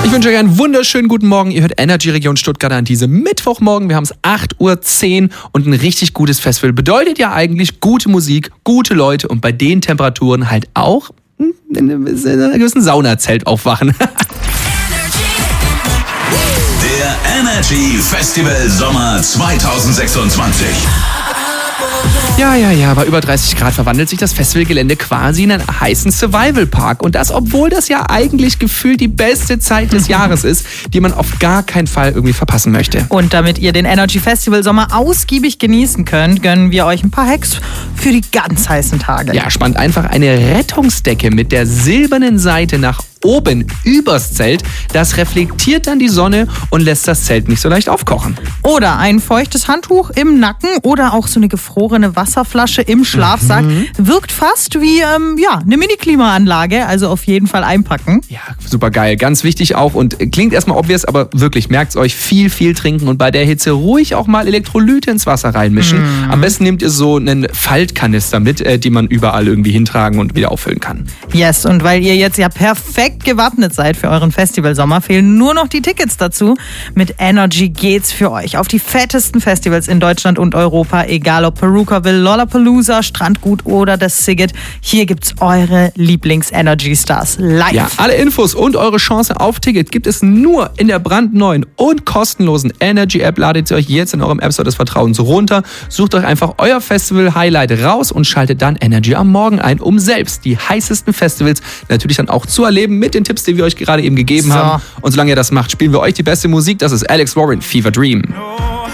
Ich wünsche euch einen wunderschönen guten Morgen. Ihr hört Energy Region Stuttgart an diesem Mittwochmorgen. Wir haben es 8:10 Uhr und ein richtig gutes Festival bedeutet ja eigentlich gute Musik, gute Leute und bei den Temperaturen halt auch in einem gewissen Saunazelt aufwachen. Der Energy Festival Sommer 2026. Ja, bei über 30 Grad verwandelt sich das Festivalgelände quasi in einen heißen Survival-Park. Und das, obwohl das ja eigentlich gefühlt die beste Zeit des Jahres ist, die man auf gar keinen Fall irgendwie verpassen möchte. Und damit ihr den Energy Festival Sommer ausgiebig genießen könnt, gönnen wir euch ein paar Hacks für die ganz heißen Tage. Ja, spannt einfach eine Rettungsdecke mit der silbernen Seite nach oben übers Zelt. Das reflektiert dann die Sonne und lässt das Zelt nicht so leicht aufkochen. Oder ein feuchtes Handtuch im Nacken oder auch so eine gefrorene Wasserflasche im Schlafsack. Wirkt fast wie eine Mini-Klimaanlage, also auf jeden Fall einpacken. Ja, super geil. Ganz wichtig auch und klingt erstmal obvious, aber wirklich, merkt's euch, viel trinken und bei der Hitze ruhig auch mal Elektrolyte ins Wasser reinmischen. Am besten nehmt ihr so einen Faltkanister mit, die man überall irgendwie hintragen und wieder auffüllen kann. Yes, und weil ihr jetzt ja perfekt gewappnet seid für euren Festivalsommer, fehlen nur noch die Tickets dazu. Mit Energy geht's für euch auf die fettesten Festivals in Deutschland und Europa, egal ob Perukaville, Lollapalooza, Strandgut oder das Siget. Hier gibt's eure Lieblings-Energy-Stars live. Ja, alle Infos und eure Chance auf Ticket gibt es nur in der brandneuen und kostenlosen Energy-App. Ladet ihr euch jetzt in eurem App-Store des Vertrauens runter, sucht euch einfach euer Festival-Highlight raus und schaltet dann Energy am Morgen ein, um selbst die heißesten Festivals natürlich dann auch zu erleben mit den Tipps, die wir euch gerade eben gegeben haben. Und solange ihr das macht, spielen wir euch die beste Musik. Das ist Alex Warren, Fever Dream.